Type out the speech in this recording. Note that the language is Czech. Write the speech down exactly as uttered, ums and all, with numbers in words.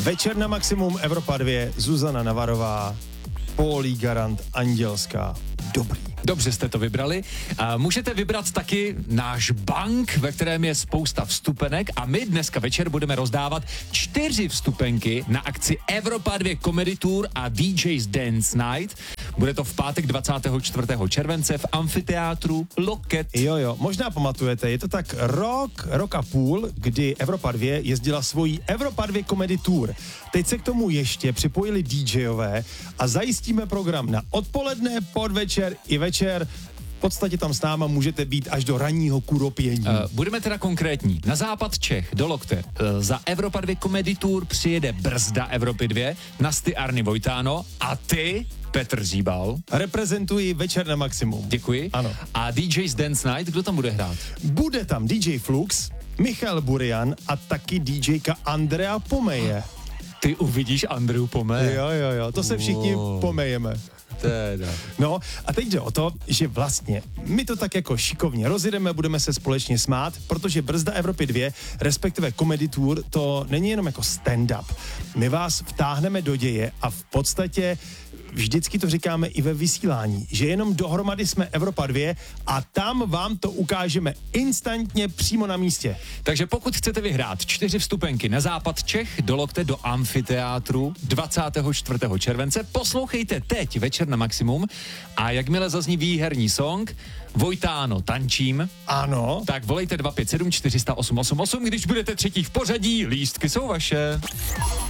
Večer na maximum, Evropa dva, Zuzana Navarová, Pólí Garant, Andělská. Dobrý. Dobře jste to vybrali. A můžete vybrat taky náš bank, ve kterém je spousta vstupenek a my dneska večer budeme rozdávat čtyři vstupenky na akci Evropa dva Comedy Tour a D J's Dance Night. Bude to v pátek dvacátého čtvrtého července v amfiteátru Loket. Jo, jo, možná pamatujete, je to tak rok, rok a půl, kdy Evropa dva jezdila svojí Evropa dva Comedy Tour. Teď se k tomu ještě připojili DJové a zajistíme program na odpoledne, podvečer i večer. V podstatě tam s náma můžete být až do ranního kuropění. Uh, budeme teda konkrétní. Na západ Čech, do Lokte, uh, za Evropa dva Comedy Tour přijede brzda Evropy dva, Nasty Arny Vojtáno a ty, Petr Zíbal. Reprezentuji Večer na maximum. Děkuji. Ano. A D J's Dance Night, kdo tam bude hrát? Bude tam D J Flux, Michal Burian a taky DJka Andrea Pomeje. Ty uvidíš Andreu Pomeje. Jo, jo, jo, to se všichni Wow. pomejeme. Teda. No a teď jde o to, že vlastně my to tak jako šikovně rozjedeme, budeme se společně smát, protože brzda Evropy dva, respektive Comedy Tour, to není jenom jako stand-up. My vás vtáhneme do děje a v podstatě vždycky to říkáme i ve vysílání, že jenom dohromady jsme Evropa dva a tam vám to ukážeme instantně přímo na místě. Takže pokud chcete vyhrát čtyři vstupenky na západ Čech, do Lokte, do amfiteátru dvacátého čtvrtého července, poslouchejte teď Večer na maximum a jakmile zazní výherní song Vojtáno tančím, Ano. tak volejte dva pět sedm čtyři osm osm osm, když budete třetí v pořadí, lístky jsou vaše.